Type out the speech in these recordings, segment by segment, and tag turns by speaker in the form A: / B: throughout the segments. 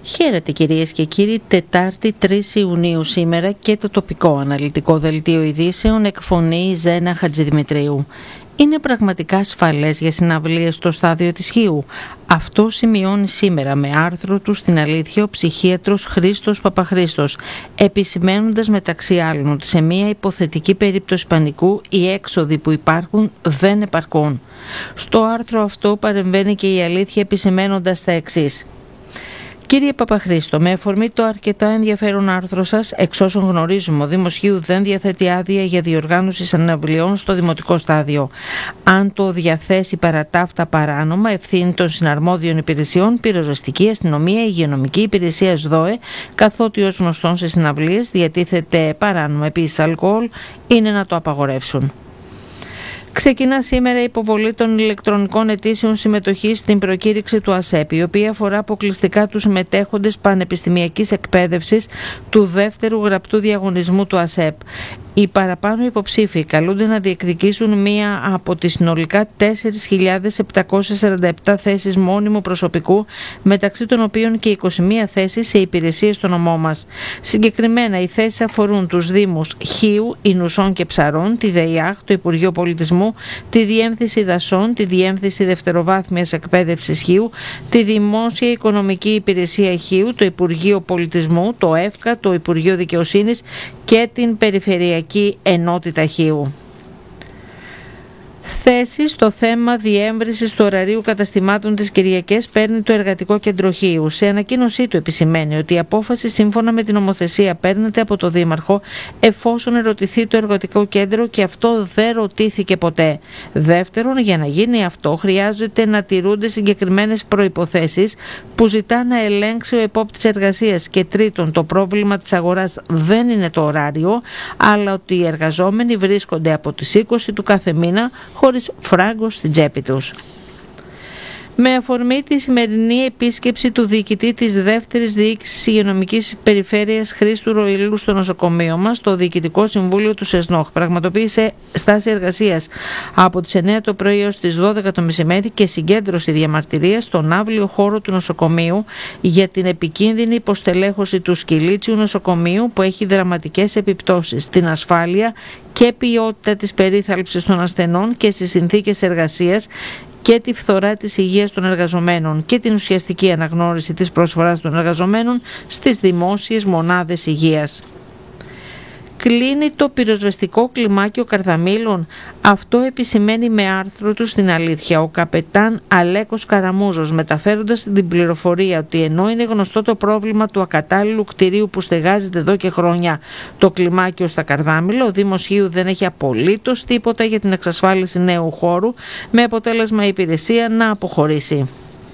A: Χαίρετε κυρίες και κύριοι, Τετάρτη 3 Ιουνίου σήμερα και το τοπικό αναλυτικό δελτίο ειδήσεων εκφωνεί η Ζένα Χατζηδημητρίου. Είναι πραγματικά ασφαλές για συναυλίες στο στάδιο της Χίου. Αυτό σημειώνει σήμερα με άρθρο του στην Αλήθεια ο ψυχίατρος Χρήστος Παπαχρήστος, επισημαίνοντας μεταξύ άλλων ότι σε μια υποθετική περίπτωση πανικού οι έξοδοι που υπάρχουν δεν επαρκούν. Στο άρθρο αυτό παρεμβαίνει και η Αλήθεια επισημαίνοντας τα εξής. Κύριε Παπαχρήστο, με αφορμή το αρκετά ενδιαφέρον άρθρο σας, εξ όσων γνωρίζουμε, ο Δήμος Χίου δεν διαθέτει άδεια για διοργάνωση συναυλιών στο δημοτικό στάδιο. Αν το διαθέσει παρά τα αυτά παράνομα, ευθύνη των συναρμόδιων υπηρεσιών, πυροσβεστική, αστυνομία, υγειονομική υπηρεσία ΣΔΟΕ, καθότι ως γνωστόν σε συναυλίες διατίθεται παράνομα επίσης αλκοόλ, είναι να το απαγορεύσουν. Ξεκινά σήμερα η υποβολή των ηλεκτρονικών αιτήσεων συμμετοχής στην προκήρυξη του ΑΣΕΠ, η οποία αφορά αποκλειστικά τους συμμετέχοντες πανεπιστημιακής εκπαίδευσης του δεύτερου γραπτού διαγωνισμού του ΑΣΕΠ. Οι παραπάνω υποψήφοι καλούνται να διεκδικήσουν μία από τις συνολικά 4.747 θέσεις μόνιμου προσωπικού, μεταξύ των οποίων και 21 θέσεις σε υπηρεσίες στο νομό μας. Συγκεκριμένα, οι θέσεις αφορούν τους Δήμους Χίου, Ινουσών και Ψαρών, τη ΔΕΙΑΧ, το Υπουργείο Πολιτισμού, τη Διεύθυνση Δασών, τη Διεύθυνση Δευτεροβάθμιας Εκπαίδευσης Χίου, τη Δημόσια Οικονομική Υπηρεσία Χίου, το Υπουργείο Πολιτισμού, το ΕΦΚΑ, το Υπουργείο Δικαιοσύνης και την Περιφερειακή Ενότητα Χίου. Θέση στο θέμα διεύρυνσης του ωραρίου καταστημάτων τις Κυριακές παίρνει το Εργατικό Κέντρο Χίου. Σε ανακοίνωσή του επισημαίνει ότι η απόφαση σύμφωνα με την νομοθεσία παίρνεται από το Δήμαρχο εφόσον ερωτηθεί το Εργατικό Κέντρο και αυτό δεν ρωτήθηκε ποτέ. Δεύτερον, για να γίνει αυτό χρειάζεται να τηρούνται συγκεκριμένες προϋποθέσεις που ζητά να ελέγξει ο επόπτης εργασίας. Και τρίτον, το πρόβλημα της αγοράς δεν είναι το ωράριο, αλλά ότι οι εργαζόμενοι βρίσκονται από τις 20 του κάθε μήνα χωρίς φράγκο στην τσέπη τους. Με αφορμή τη σημερινή επίσκεψη του διοικητή της δεύτερης διοίκησης υγειονομικής περιφέρειας Χρήστου Ροηλού στο νοσοκομείο μας, το Διοικητικό Συμβούλιο του ΣΕΣΝΟΧ πραγματοποίησε στάση εργασίας από τις 9 το πρωί έως τις 12 το μεσημέρι και συγκέντρωση διαμαρτυρίας στον αύλιο χώρο του νοσοκομείου για την επικίνδυνη υποστελέχωση του σκυλίτσιου νοσοκομείου που έχει δραματικές επιπτώσεις στην ασφάλεια και ποιότητα της περίθαλψης των ασθενών και στις συνθήκες εργασίας και τη φθορά της υγείας των εργαζομένων και την ουσιαστική αναγνώριση της προσφοράς των εργαζομένων στις δημόσιες μονάδες υγείας. Κλείνει το πυροσβεστικό κλιμάκιο Καρδαμήλων. Αυτό επισημαίνει με άρθρο του στην Αλήθεια ο καπετάν Αλέκος Καραμούζος, μεταφέροντας την πληροφορία ότι ενώ είναι γνωστό το πρόβλημα του ακατάλληλου κτηρίου που στεγάζεται εδώ και χρόνια το κλιμάκιο στα Καρδάμηλα, ο Δήμος Χίου δεν έχει απολύτως τίποτα για την εξασφάλιση νέου χώρου, με αποτέλεσμα η υπηρεσία να αποχωρήσει.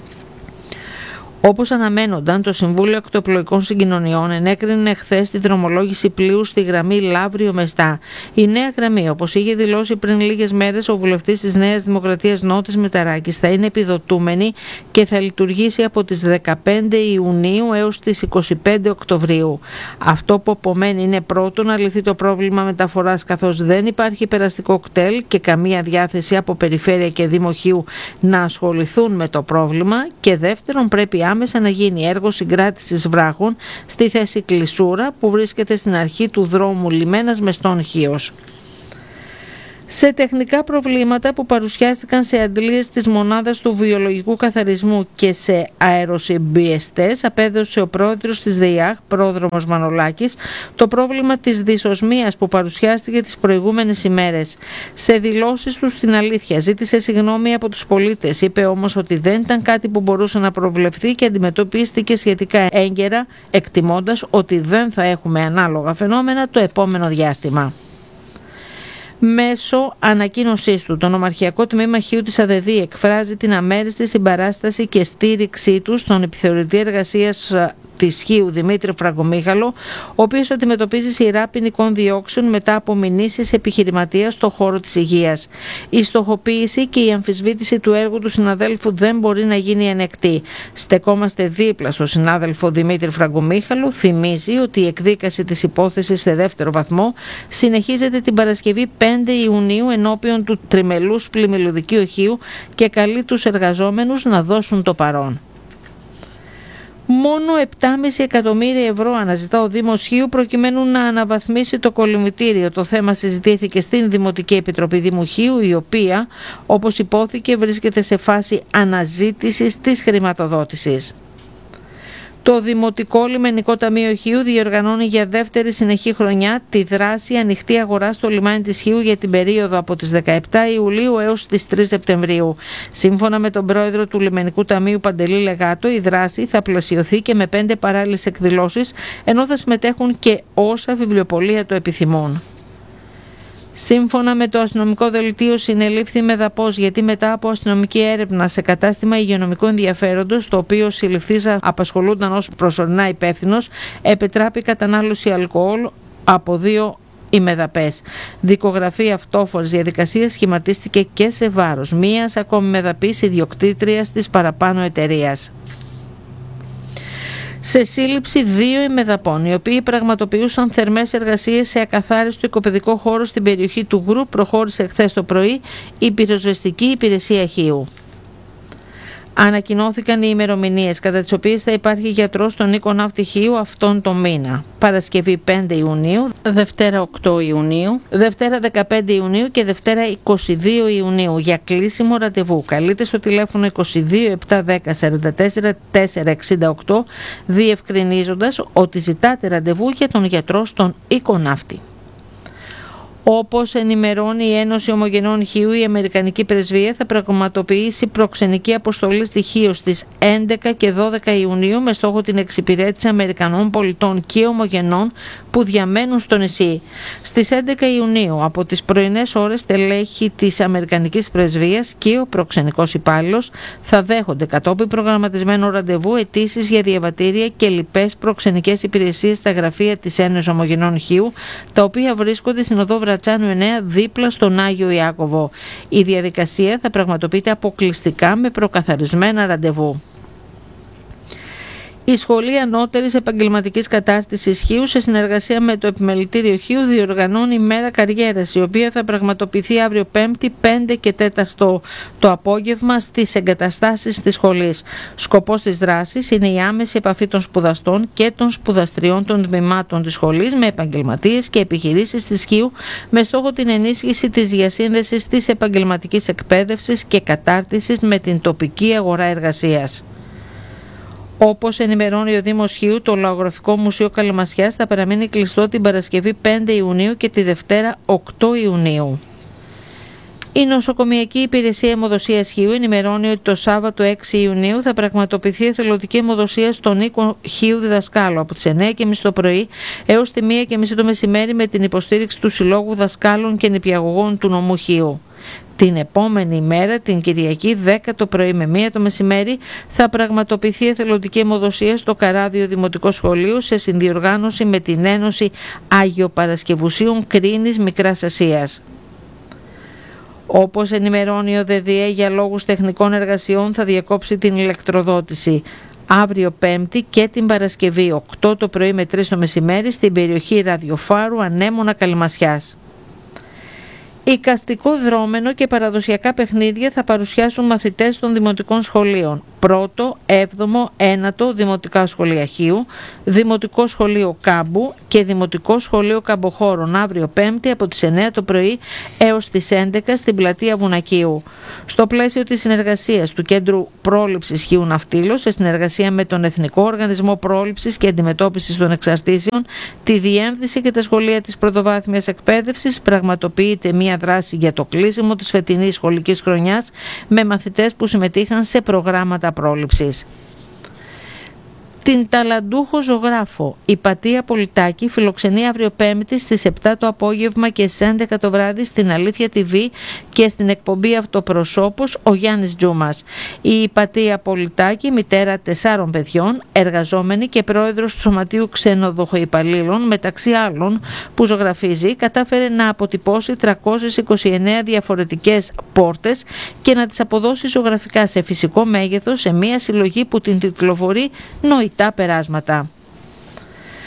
A: Όπως αναμένονταν, το Συμβούλιο Ακτοπλοϊκών Συγκοινωνιών ενέκρινε χθες τη δρομολόγηση πλοίου στη γραμμή Λαύριο-Μεστά. Η νέα γραμμή, όπως είχε δηλώσει πριν λίγες μέρες ο βουλευτής της Νέας Δημοκρατίας Νότης Μηταράκης, θα είναι επιδοτούμενη και θα λειτουργήσει από τις 15 Ιουνίου έως τις 25 Οκτωβρίου. Αυτό που απομένει είναι πρώτον να λυθεί το πρόβλημα μεταφοράς, καθώς δεν υπάρχει περαστικό κτέλ και καμία διάθεση από Περιφέρεια και Δήμο Χίου να ασχοληθούν με το πρόβλημα, και δεύτερον πρέπει άμεσα να γίνει έργο συγκράτησης βράχων στη θέση Κλεισούρα που βρίσκεται στην αρχή του δρόμου Λιμένας Μεστών Χίος. Σε τεχνικά προβλήματα που παρουσιάστηκαν σε αντλίες της μονάδας του βιολογικού καθαρισμού και σε αεροσυμπιεστές, απέδωσε ο πρόεδρος της ΔΕΙΑΧ, πρόδρομος Μανολάκης, το πρόβλημα της δυσοσμίας που παρουσιάστηκε τις προηγούμενες ημέρες. Σε δηλώσεις του στην Αλήθεια ζήτησε συγγνώμη από τους πολίτες, είπε όμως ότι δεν ήταν κάτι που μπορούσε να προβλεφθεί και αντιμετωπίστηκε σχετικά έγκαιρα, εκτιμώντας ότι δεν θα έχουμε ανάλογα φαινόμενα το επόμενο διάστημα. Μέσω ανακοίνωσής του, το Νομαρχιακό Τμήμα Χίου της ΑΔΕΔΗ εκφράζει την αμέριστη συμπαράσταση και στήριξή του στον επιθεωρητή εργασίας της Χίου Δημήτρη Φραγκομίχαλο, ο οποίος αντιμετωπίζει σειρά ποινικών διώξεων μετά από μηνύσεις επιχειρηματίας στον χώρο της υγείας. Η στοχοποίηση και η αμφισβήτηση του έργου του συναδέλφου δεν μπορεί να γίνει ανεκτή. Στεκόμαστε δίπλα στον συνάδελφο Δημήτρη Φραγκομίχαλο. Θυμίζει ότι η εκδίκαση της υπόθεσης σε δεύτερο βαθμό συνεχίζεται την Παρασκευή 5 Ιουνίου ενώπιον του Τριμελούς Πλημμυλωδικείου Χίου και καλεί τους εργαζόμενους να δώσουν το παρόν. Μόνο 7,5 εκατομμύρια ευρώ αναζητά ο Δήμος Χίου προκειμένου να αναβαθμίσει το κολυμβητήριο. Το θέμα συζητήθηκε στην Δημοτική Επιτροπή Δήμου Χίου, η οποία, όπως υπόθηκε, βρίσκεται σε φάση αναζήτησης της χρηματοδότησης. Το Δημοτικό Λιμενικό Ταμείο Χίου διοργανώνει για δεύτερη συνεχή χρονιά τη δράση ανοιχτή αγορά στο λιμάνι της Χίου για την περίοδο από τις 17 Ιουλίου έως τις 3 Σεπτεμβρίου. Σύμφωνα με τον πρόεδρο του Λιμενικού Ταμείου Παντελή Λεγάτο, η δράση θα πλαισιωθεί και με 5 παράλληλες εκδηλώσεις, ενώ θα συμμετέχουν και όσα βιβλιοπωλεία το επιθυμούν. Σύμφωνα με το αστυνομικό δελτίο, συνελήφθη με δαπός γιατί μετά από αστυνομική έρευνα σε κατάστημα υγειονομικού ενδιαφέροντος, το οποίο ο συλληφθής απασχολούνταν ως προσωρινά υπεύθυνος, επετράπη κατανάλωση αλκοόλ από 2 ημεδαπές. Δικογραφή αυτόφορης διαδικασίας σχηματίστηκε και σε βάρος μίας ακόμη μεδαπής ιδιοκτήτριας της παραπάνω εταιρείας. Σε σύλληψη 2 ημεδαπών, οι οποίοι πραγματοποιούσαν θερμές εργασίες σε ακαθάριστο οικοπαιδικό χώρο στην περιοχή του Γκρου, προχώρησε χθες το πρωί η πυροσβεστική υπηρεσία Χίου. Ανακοινώθηκαν οι ημερομηνίες κατά τις οποίες θα υπάρχει γιατρός στον οίκο ναύτη Χίου αυτόν τον μήνα. Παρασκευή 5 Ιουνίου, Δευτέρα 8 Ιουνίου, Δευτέρα 15 Ιουνίου και Δευτέρα 22 Ιουνίου για κλείσιμο ραντεβού. Καλείτε στο τηλέφωνο 22 710 44 468 διευκρινίζοντας ότι ζητάτε ραντεβού για τον γιατρό στον οίκο ναύτη. Όπως ενημερώνει η Ένωση Ομογενών Χίου, η Αμερικανική Πρεσβεία θα πραγματοποιήσει προξενική αποστολή στη Χίο στις 11 και 12 Ιουνίου με στόχο την εξυπηρέτηση Αμερικανών πολιτών και ομογενών που διαμένουν στο νησί. Στις 11 Ιουνίου από τις πρωινές ώρες τελέχη της Αμερικανικής Πρεσβείας και ο προξενικός υπάλληλος θα δέχονται κατόπιν προγραμματισμένο ραντεβού αιτήσεις για διαβατήρια και λοιπές προξενικές υπηρεσίες στα γραφεία της Ένωσης Ομογενών Χίου, τα οποία βρίσκονται στην οδό Βρατσάνου 9 δίπλα στον Άγιο Ιάκωβο. Η διαδικασία θα πραγματοποιείται αποκλειστικά με προκαθαρισμένα ραντεβού. Η Σχολή Ανώτερης Επαγγελματικής Κατάρτισης Χίου, σε συνεργασία με το Επιμελητήριο Χίου, διοργανώνει μέρα καριέρας, η οποία θα πραγματοποιηθεί αύριο 5η 5 και 4 το απόγευμα στις εγκαταστάσεις της σχολής. Σκοπός της δράσης είναι η άμεση επαφή των σπουδαστών και των σπουδαστριών των τμήματων της σχολής με επαγγελματίες και επιχειρήσεις της Χίου, με στόχο την ενίσχυση της διασύνδεσης της επαγγελματικής εκπαίδευσης και κατάρτισης με την τοπική αγορά εργασίας. Όπως ενημερώνει ο Δήμος Χίου, το Λαογραφικό Μουσείο Καλαμασιάς θα παραμείνει κλειστό την Παρασκευή 5 Ιουνίου και τη Δευτέρα 8 Ιουνίου. Η Νοσοκομιακή Υπηρεσία Αιμοδοσίας Χίου ενημερώνει ότι το Σάββατο 6 Ιουνίου θα πραγματοποιηθεί εθελοντική αιμοδοσία στον οίκο Χίου Διδασκάλου από τις 9:30 το πρωί έως τη 1:30 το μεσημέρι με την υποστήριξη του Συλλόγου Δασκάλων και Νηπιαγωγών του νομού Χίου. Την επόμενη ημέρα, την Κυριακή 10 το πρωί με 1 το μεσημέρι, θα πραγματοποιηθεί εθελοντική αιμοδοσία στο Καράδιο Δημοτικό Σχολείο σε συνδιοργάνωση με την Ένωση Αγιοπαρασκευουσίων Κρίνης Μικράς Ασίας. Όπως ενημερώνει ο ΔΔΕ, για λόγους τεχνικών εργασιών θα διακόψει την ηλεκτροδότηση αύριο 5η και την Παρασκευή 8 το πρωί με 3 το μεσημέρι στην περιοχή Ραδιοφάρου Ανέμωνα Καλμασιάς. Εικαστικό δρόμενο και παραδοσιακά παιχνίδια θα παρουσιάσουν μαθητές των δημοτικών σχολείων. 1ο, 7ο, 9ο Δημοτικά Σχολεία Χίου, Δημοτικό Σχολείο Κάμπου και Δημοτικό Σχολείο Καμποχώρων αύριο 5η από τις 9 το πρωί έως τις 11 στην πλατεία Βουνακίου. Στο πλαίσιο της συνεργασίας του Κέντρου Πρόληψης Χίου Ναυτίλος, σε συνεργασία με τον Εθνικό Οργανισμό Πρόληψης και Αντιμετώπισης των Εξαρτήσεων, τη Διεύθυνση και τα Σχολεία της Πρωτοβάθμιας Εκπαίδευσης, πραγματοποιείται μια δράση για το κλείσιμο της φετινής σχολικής χρονιάς με μαθητές που συμμετείχαν σε προγράμματα πρόληψης. Την ταλαντούχο ζωγράφο Υπατία Πολιτάκη φιλοξενεί αύριο 5η στις 7 το απόγευμα και στις 11 το βράδυ στην Αλήθεια TV και στην εκπομπή Αυτοπροσώπους ο Γιάννης Τζούμας. Η Υπατία Πολιτάκη, μητέρα 4 παιδιών, εργαζόμενη και πρόεδρος του Σωματείου Ξενοδοχοϊπαλλήλων, μεταξύ άλλων που ζωγραφίζει, κατάφερε να αποτυπώσει 329 διαφορετικές πόρτες και να τις αποδώσει ζωγραφικά σε φυσικό μέγεθος σε μια συλλογή που την τιτλοφορεί «Νοητά περάσματα».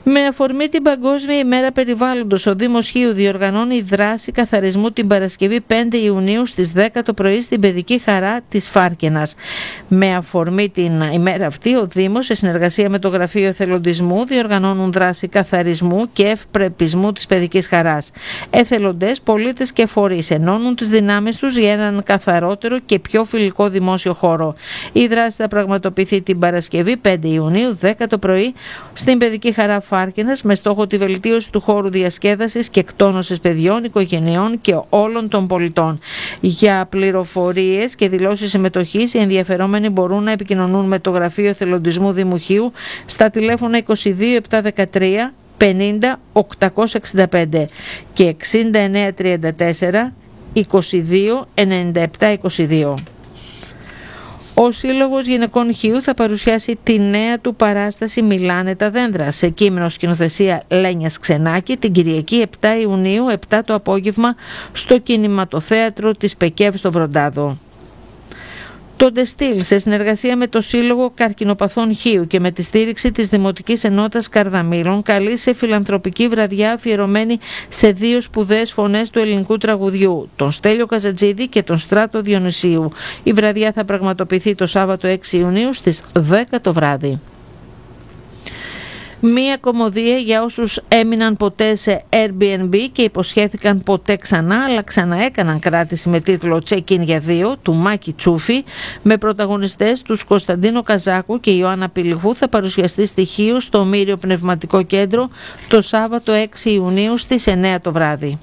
A: Με αφορμή την Παγκόσμια ημέρα περιβάλλοντος, ο Δήμος Χίου διοργανώνει δράση καθαρισμού την Παρασκευή 5 Ιουνίου στις 10 το πρωί στην Παιδική Χαρά της Φάρκαινας. Με αφορμή την ημέρα αυτή, ο Δήμος, σε συνεργασία με το Γραφείο Εθελοντισμού, διοργανώνουν δράση καθαρισμού και ευπρεπισμού της Παιδικής Χαράς. Εθελοντές, πολίτες και φορείς ενώνουν τις δυνάμεις τους για έναν καθαρότερο και πιο φιλικό δημόσιο χώρο. Η δράση θα πραγματοποιηθεί την Παρασκευή 5 Ιουνίου, 10 το πρωί, στην Παιδική Χαρά Φάρκαινας, με στόχο τη βελτίωση του χώρου διασκέδασης και εκτόνωσης παιδιών, οικογενειών και όλων των πολιτών. Για πληροφορίες και δηλώσεις συμμετοχής, οι ενδιαφερόμενοι μπορούν να επικοινωνούν με το Γραφείο Εθελοντισμού Δήμου Χίου στα τηλέφωνα 22 713 50 865 και 69 34 22 97 22. Ο Σύλλογος Γυναικών Χίου θα παρουσιάσει τη νέα του παράσταση «Μιλάνε τα δέντρα» σε κείμενο σκηνοθεσία Λένιας Ξενάκη την Κυριακή 7 Ιουνίου, 7 το απόγευμα, στο Κινηματοθέατρο της ΠΕΚΕΒ στο Βροντάδο. Το Ντεστήλ, σε συνεργασία με το Σύλλογο Καρκινοπαθών Χίου και με τη στήριξη της Δημοτικής Ενότητας Καρδαμήλων, καλεί σε φιλανθρωπική βραδιά αφιερωμένη σε δύο σπουδαίες φωνές του ελληνικού τραγουδιού, τον Στέλιο Καζατζίδη και τον Στράτο Διονυσίου. Η βραδιά θα πραγματοποιηθεί το Σάββατο 6 Ιουνίου στις 10 το βράδυ. Μία κωμωδία για όσους έμειναν ποτέ σε Airbnb και υποσχέθηκαν ποτέ ξανά, αλλά ξαναέκαναν κράτηση, με τίτλο «Check-in για δύο» του Μάκη Τσούφη, με πρωταγωνιστές τους Κωνσταντίνο Καζάκου και Ιωάννα Πηλιχού, θα παρουσιαστεί στη Χίου στο Μύριο Πνευματικό Κέντρο το Σάββατο 6 Ιουνίου στις 9 το βράδυ.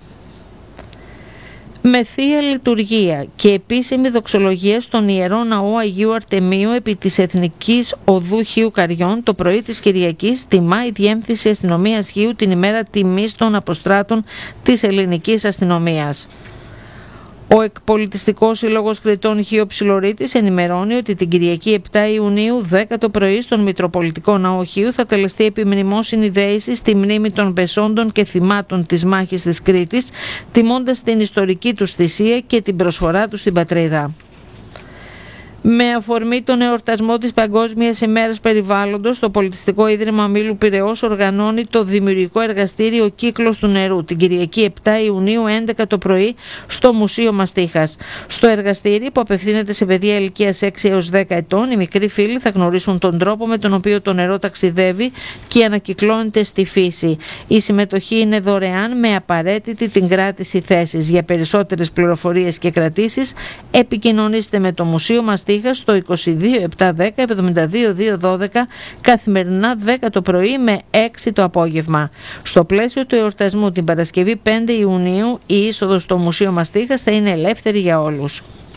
A: Με θεία λειτουργία και επίσημη δοξολογία στον Ιερό Ναό Αγίου Αρτεμίου επί της Εθνικής Οδού Χίου Καριών, το πρωί της Κυριακής τιμά η Διεύθυνση Αστυνομίας Χίου την ημέρα τιμής των αποστράτων της ελληνικής αστυνομίας. Ο Εκπολιτιστικός Σύλλογος Κρητών Χίο Ψιλορίτης ενημερώνει ότι την Κυριακή 7 Ιουνίου 10 το πρωί στον Μητροπολιτικό Ναό Χίου θα τελεστεί επιμνημόσυνη δέηση στη μνήμη των πεσόντων και θυμάτων της μάχης της Κρήτης, τιμώντας την ιστορική τους θυσία και την προσφορά τους στην πατρίδα. Με αφορμή τον εορτασμό της Παγκόσμιας ημέρας περιβάλλοντος, το Πολιτιστικό Ίδρυμα Μήλου Πειραιώς οργανώνει το δημιουργικό εργαστήριο «Κύκλος του νερού» την Κυριακή 7 Ιουνίου 11 το πρωί στο Μουσείο Μαστίχας. Στο εργαστήρι, που απευθύνεται σε παιδιά ηλικίας 6 έως 10 ετών, οι μικροί φίλοι θα γνωρίσουν τον τρόπο με τον οποίο το νερό ταξιδεύει και ανακυκλώνεται στη φύση. Η συμμετοχή είναι δωρεάν, με απαραίτητη την κράτηση θέσης. Για περισσότερες πληροφορίες και κρατήσεις, επικοινωνήστε με το Μουσείο Μαστίχας στο 22 710 72 212, καθημερινά 10 το πρωί με 6 το απόγευμα. Στο πλαίσιο του εορτασμού την Παρασκευή 5 Ιουνίου, η είσοδος στο Μουσείο Μαστίχας θα είναι ελεύθερη για όλους.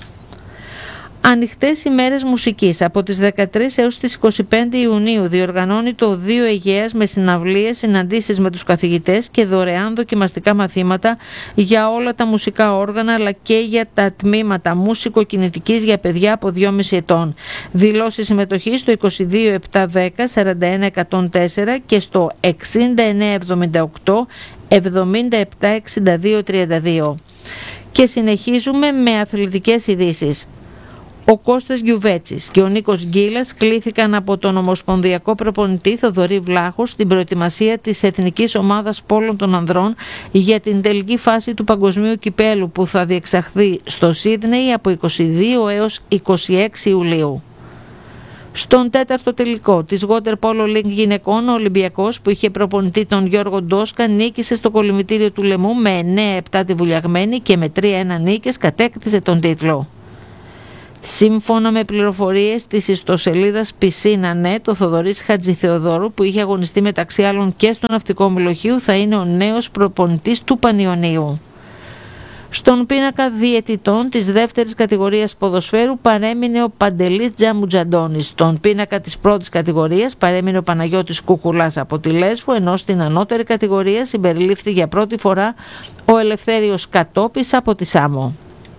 A: Ανοιχτές ημέρες μουσικής από τις 13 έως τις 25 Ιουνίου διοργανώνει το Οδείο Αιγαίας με συναυλίες, συναντήσεις με τους καθηγητές και δωρεάν δοκιμαστικά μαθήματα για όλα τα μουσικά όργανα, αλλά και για τα τμήματα μουσικοκινητικής για παιδιά από 2,5 ετών. Δηλώσεις συμμετοχής στο 22 710 41 104 και στο 69 78 77 62 32. Και συνεχίζουμε με αθλητικές ειδήσεις. Ο Κώστας Γιουβέτσης και ο Νίκος Γκίλας κλήθηκαν από τον ομοσπονδιακό προπονητή Θοδωρή Βλάχο στην προετοιμασία της Εθνικής Ομάδας Πόλων των Ανδρών για την τελική φάση του Παγκοσμίου Κυπέλου, που θα διεξαχθεί στο Σίδνεϊ από 22 έως 26 Ιουλίου. Στον τέταρτο τελικό της Water Polo League γυναικών, ο Ολυμπιακός, που είχε προπονητή τον Γιώργο Ντόσκα, νίκησε στο κολυμβητήριο του Λεμού με 9-7 τη Βουλιαγμένη και με 3-1 νίκες κατέκτησε τον τίτλο. Σύμφωνα με πληροφορίες της ιστοσελίδας Piscina.net, ο Θοδωρής Χατζηθεοδόρου, που είχε αγωνιστεί μεταξύ άλλων και στο ναυτικό Μυλοχείου, θα είναι ο νέος προπονητής του Πανιωνίου. Στον πίνακα διαιτητών της δεύτερης κατηγορίας ποδοσφαίρου παρέμεινε ο Παντελής Τζαμουτζαντώνης. Στον πίνακα της πρώτης κατηγορίας παρέμεινε ο Παναγιώτης Κουκουλάς από τη Λέσβο, ενώ στην ανώτερη κατηγορία συμπεριλήφθη για πρώτη φορά ο Ελευθέριος Κατόπης από τη Σάμο.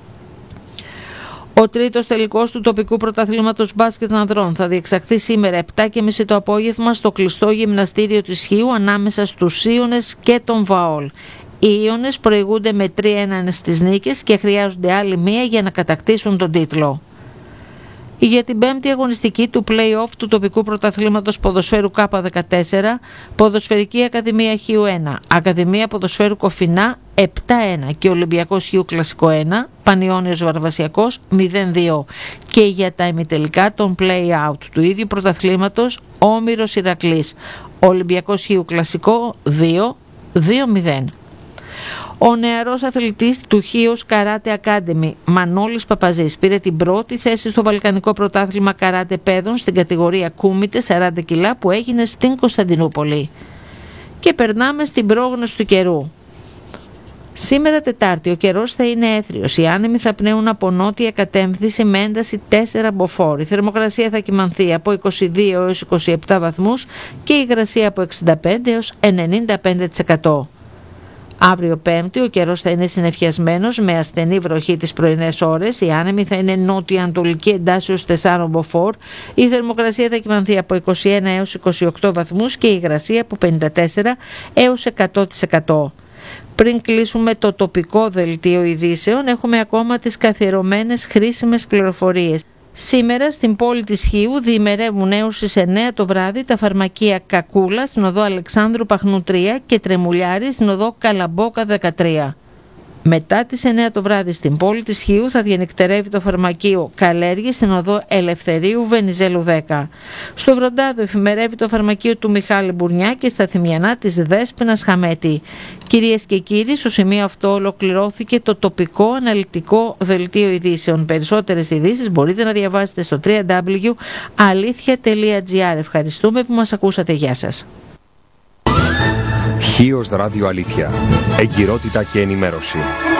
A: Ο τρίτος τελικός του τοπικού πρωταθλήματος μπάσκετ ανδρών θα διεξαχθεί σήμερα 7:30 το απόγευμα στο κλειστό γυμναστήριο της Χίου ανάμεσα στους Ίωνες και τον Βαόλ. Οι Ίωνες προηγούνται με 3-1 στις νίκες και χρειάζονται άλλη μία για να κατακτήσουν τον τίτλο. Για την πέμπτη αγωνιστική του play-off του τοπικού πρωταθλήματος ποδοσφαίρου K14, Ποδοσφαιρική Ακαδημία Χίου 1, Ακαδημία Ποδοσφαίρου Κοφινά 7-1 και Ολυμπιακός Χίου Κλασικό 1, Πανιώνιος Βαρβασιακός 0-2. Και για τα ημιτελικά των play-out του ίδιου πρωταθλήματος, Όμηρος Ηρακλής, Ολυμπιακός Χίου Κλασικό 2-0. Ο νεαρός αθλητής του Χίος Καράτε Academy, Μανώλης Παπαζής, πήρε την πρώτη θέση στο Βαλκανικό Πρωτάθλημα Καράτε Παιδών στην κατηγορία Κούμιτε 40 κιλά που έγινε στην Κωνσταντινούπολη. Και περνάμε στην πρόγνωση του καιρού. Σήμερα Τετάρτη ο καιρός θα είναι έθριος, οι άνεμοι θα πνέουν από νότια κατεύθυνση με ένταση 4 μποφόρ. Η θερμοκρασία θα κυμανθεί από 22 έως 27 βαθμούς και η υγρασία από 65 έως 95%. Αύριο Πέμπτη ο καιρός θα είναι συννεφιασμένος με ασθενή βροχή τις πρωινές ώρες, οι άνεμοι θα είναι νότια-ανατολική εντάσσεως 4 μποφόρ, η θερμοκρασία θα κυμανθεί από 21 έως 28 βαθμούς και η υγρασία από 54 έως 100%. Πριν κλείσουμε το τοπικό δελτίο ειδήσεων, έχουμε ακόμα τις καθιερωμένες χρήσιμες πληροφορίες. Σήμερα στην πόλη της Χίου διημερεύουν έως τις 9 το βράδυ τα φαρμακεία Κακούλα στην οδό Αλεξάνδρου Παχνού 3 και Τρεμουλιάρη στην οδό Καλαμπόκα 13. Μετά τις 9 το βράδυ στην πόλη της Χίου θα διανυκτερεύει το φαρμακείο Καλέργη στην οδό Ελευθερίου Βενιζέλου 10. Στο Βροντάδο εφημερεύει το φαρμακείο του Μιχάλη Μπουρνιά και στα Θυμιανά της Δέσποινας Χαμέτη. Κυρίες και κύριοι, στο σημείο αυτό ολοκληρώθηκε το τοπικό αναλυτικό δελτίο ειδήσεων. Περισσότερες ειδήσεις μπορείτε να διαβάσετε στο www.alithia.gr. Ευχαριστούμε που μας ακούσατε. Γεια σας.
B: Χίος Ράδιο Αλήθεια. Εγκυρότητα και ενημέρωση.